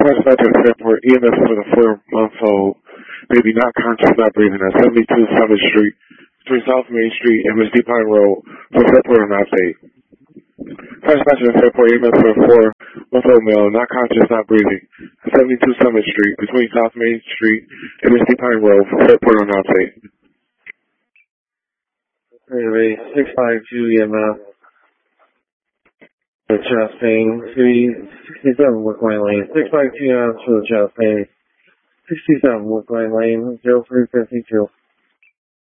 Dispatch at Airport, EMS for the 4-month-old baby not conscious, not breathing at 72 Summit Street, between South Main Street and Miss D. Pine Road for Fairport on update. Dispatch at Fairport, EMS for the 4-month-old male not conscious, not breathing at 72 Summit Street, between South Main Street and Miss D. Pine Road for Fairport on update. Anyway, 652 EMS. The chest pain, 67 Woodline Lane. 652 EMS for the chest pain. 67 Woodline Lane, 0352.